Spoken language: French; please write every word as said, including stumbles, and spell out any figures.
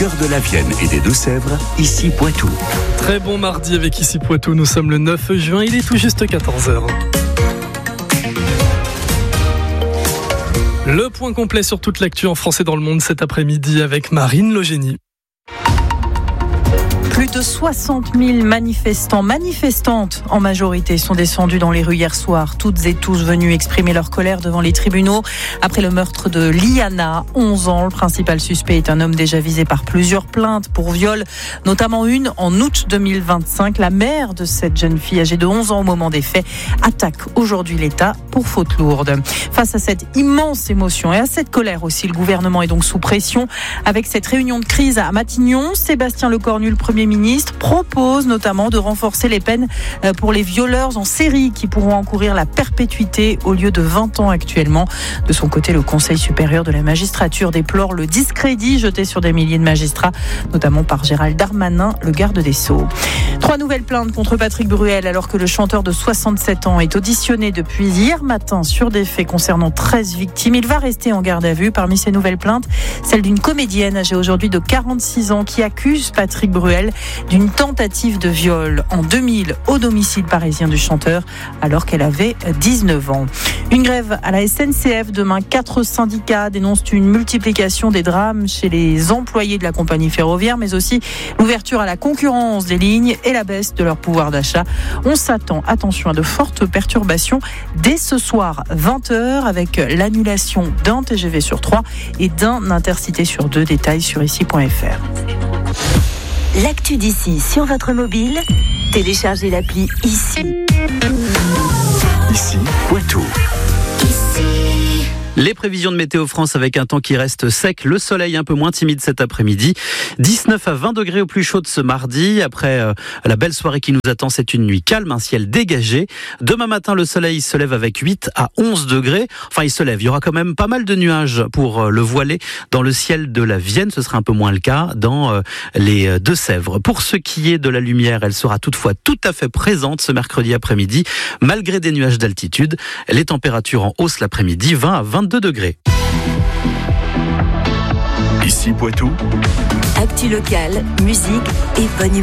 Cœur de la Vienne et des Deux-Sèvres, ici Poitou. Très bon mardi avec ici Poitou, nous sommes le neuf juin, il est tout juste quatorze heures. Le point complet sur toute l'actu en France et dans le monde cet après-midi avec Marine Logénie. Plus de soixante mille manifestants, manifestantes en majorité, sont descendus dans les rues hier soir. Toutes et tous venus exprimer leur colère devant les tribunaux après le meurtre de Liana, onze ans. Le principal suspect est un homme déjà visé par plusieurs plaintes pour viol, notamment une en août deux mille vingt-cinq. La mère de cette jeune fille âgée de onze ans au moment des faits attaque aujourd'hui l'État pour faute lourde. Face à cette immense émotion et à cette colère aussi, le gouvernement est donc sous pression. Avec cette réunion de crise à Matignon, Sébastien Lecornu, le Premier ministre, propose notamment de renforcer les peines pour les violeurs en série qui pourront encourir la perpétuité au lieu de vingt ans actuellement. De son côté, le Conseil supérieur de la magistrature déplore le discrédit jeté sur des milliers de magistrats, notamment par Gérald Darmanin, le garde des Sceaux. Trois nouvelles plaintes contre Patrick Bruel alors que le chanteur de soixante-sept ans est auditionné depuis hier matin sur des faits concernant treize victimes. Il va rester en garde à vue. Parmi ces nouvelles plaintes, celle d'une comédienne âgée aujourd'hui de quarante-six ans qui accuse Patrick Bruel d'une tentative de viol en deux mille au domicile parisien du chanteur alors qu'elle avait dix-neuf ans. Une grève à la S N C F demain. Quatre syndicats dénoncent une multiplication des drames chez les employés de la compagnie ferroviaire, mais aussi l'ouverture à la concurrence des lignes et la baisse de leur pouvoir d'achat. On s'attend, attention, à de fortes perturbations dès ce soir vingt heures avec l'annulation d'un T G V sur trois et d'un Intercité sur deux. Détails sur ici point f r. L'actu d'ici sur votre mobile, téléchargez l'appli Ici. Ici Poitou. Les prévisions de Météo France avec un temps qui reste sec, le soleil un peu moins timide cet après-midi. dix-neuf à vingt degrés au plus chaud de ce mardi. Après euh, la belle soirée qui nous attend, c'est une nuit calme, un ciel dégagé. Demain matin, le soleil se lève avec huit à onze degrés. Enfin, il se lève. Il y aura quand même pas mal de nuages pour euh, le voiler dans le ciel de la Vienne. Ce sera un peu moins le cas dans euh, les Deux-Sèvres. Pour ce qui est de la lumière, elle sera toutefois tout à fait présente ce mercredi après-midi, malgré des nuages d'altitude. Les températures en hausse l'après-midi, vingt à vingt-deux degrés. Ici Poitou. Actu locale, musique et bonne humeur.